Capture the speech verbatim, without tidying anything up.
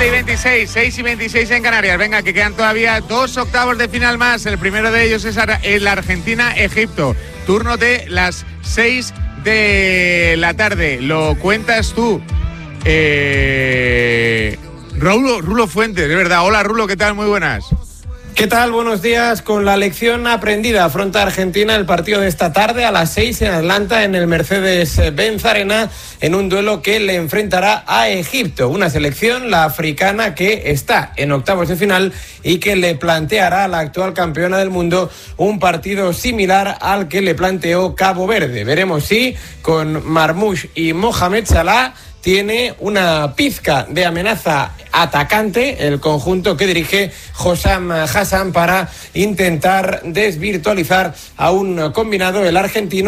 y veintiséis, seis y veintiséis en Canarias. Venga, que quedan todavía dos octavos de final más. El primero de ellos es el Argentina-Egipto. Turno de las seis de la tarde. Lo cuentas tú. Eh... Rulo, Rulo Fuentes, de verdad. Hola, Rulo, ¿qué tal? Muy buenas. ¿Qué tal? Buenos días. Con la lección aprendida, afronta Argentina el partido de esta tarde a las seis en Atlanta, en el Mercedes-Benz Arena, en un duelo que le enfrentará a Egipto, una selección, la africana, que está en octavos de final y que le planteará a la actual campeona del mundo un partido similar al que le planteó Cabo Verde. Veremos si con Marmoush y Mohamed Salah tiene una pizca de amenaza atacante el conjunto que dirige Hossam Hassan para intentar desvirtualizar a un combinado, el argentino,